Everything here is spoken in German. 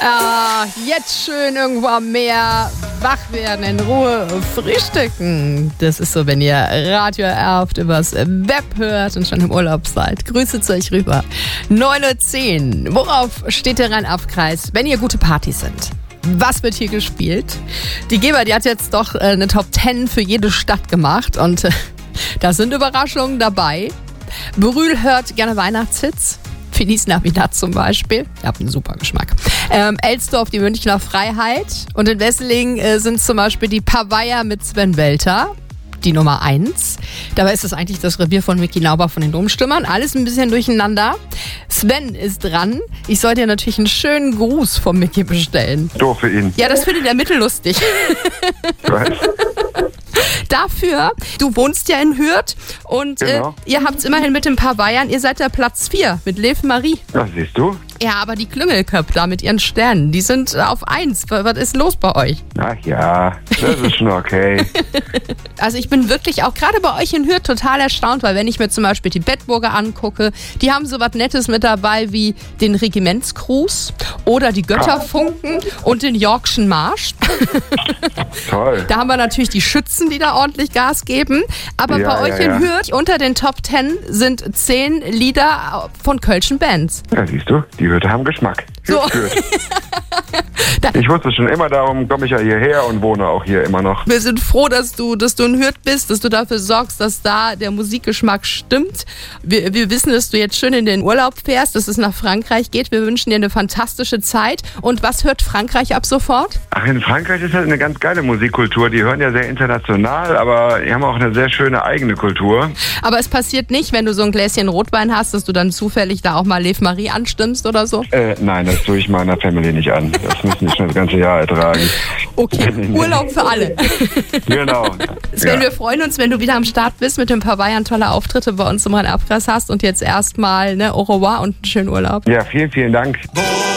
Jetzt schön irgendwo am Meer, wach werden, in Ruhe frühstücken. Das ist so, wenn ihr Radio erbt, übers Web hört und schon im Urlaub seid. Grüße zu euch rüber. 9:10 Uhr. Worauf steht der Rhein-Aff-Kreis, wenn ihr gute Partys sind? Was wird hier gespielt? Die Geber, die hat jetzt doch eine Top 10 für jede Stadt gemacht und da sind Überraschungen dabei. Brühl hört gerne Weihnachtshits. Feliz Navidad zum Beispiel. Ihr habt einen super Geschmack. Elsdorf, die Münchner Freiheit. Und in Wesseling sind zum Beispiel die Paveier mit Sven Welter. Die Nummer 1. Dabei ist es eigentlich das Revier von Micky Lauber von den Domstimmern. Alles ein bisschen durcheinander. Sven ist dran. Ich soll dir natürlich einen schönen Gruß vom Micky bestellen. Doof für ihn. Ja, das findet er mittellustig. Ich weiß. Dafür, du wohnst ja in Hürth und Genau. Ihr habt es immerhin mit den Paveiern. Ihr seid der Platz 4 mit Lev Marie. Das siehst du. Ja, aber die Klüngelköpfe da mit ihren Sternen, die sind auf 1. Was ist los bei euch? Ach ja, das ist schon okay. Also ich bin wirklich auch gerade bei euch in Hürth total erstaunt, weil wenn ich mir zum Beispiel die Bedburger angucke, die haben so was Nettes mit dabei wie den Regimentsgruß oder die Götterfunken und den Yorkschen Marsch. Toll. Da haben wir natürlich die Schützen, die da ordentlich Gas geben. Aber Ja, bei euch in Hürth unter den Top 10 sind 10 Lieder von kölschen Bands. Ja, siehst du, die Hürte haben Geschmack. So. Hürth. Ich wusste schon immer, darum komme ich ja hierher und wohne auch hier immer noch. Wir sind froh, dass du in Hürth bist, dass du dafür sorgst, dass da der Musikgeschmack stimmt. Wir wissen, dass du jetzt schön in den Urlaub fährst, dass es nach Frankreich geht. Wir wünschen dir eine fantastische Zeit. Und was hört Frankreich ab sofort? Ach, in Frankreich ist halt eine ganz geile Musikkultur. Die hören ja sehr international, aber die haben auch eine sehr schöne eigene Kultur. Aber es passiert nicht, wenn du so ein Gläschen Rotwein hast, dass du dann zufällig da auch mal Lev Marie anstimmst oder so? Nein, das tue ich meiner Family nicht an. Das müssen die schon das ganze Jahr ertragen. Okay, Urlaub für alle. Genau. Sven, wir freuen uns, wenn du wieder am Start bist mit den Paveiern, tolle Auftritte bei uns im Rhein-Aff-Kreis hast und jetzt erstmal au revoir und einen schönen Urlaub. Ja, vielen, vielen Dank.